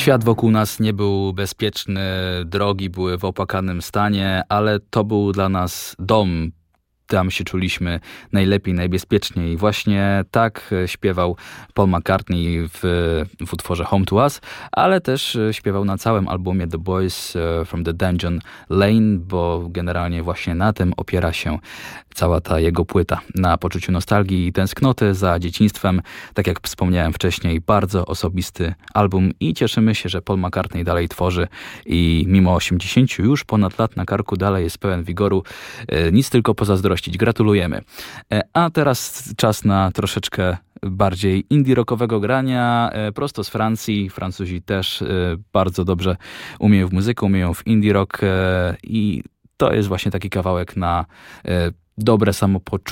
Świat wokół nas nie był bezpieczny, drogi były w opłakanym stanie, ale to był dla nas dom. Tam się czuliśmy najlepiej, najbezpieczniej. Właśnie tak śpiewał Paul McCartney w utworze Home to Us, ale też śpiewał na całym albumie The Boys from the Dungeon Lane, bo generalnie właśnie na tym opiera się cała ta jego płyta. Na poczuciu nostalgii i tęsknoty za dzieciństwem, tak jak wspomniałem wcześniej, bardzo osobisty album i cieszymy się, że Paul McCartney dalej tworzy i mimo 80 już ponad lat na karku dalej jest pełen wigoru. Nic tylko pozazdrościć. Gratulujemy. A teraz czas na troszeczkę bardziej indie rockowego grania, prosto z Francji. Francuzi też bardzo dobrze umieją w muzykę, umieją w indie rock i to jest właśnie taki kawałek na dobre samopoczucie.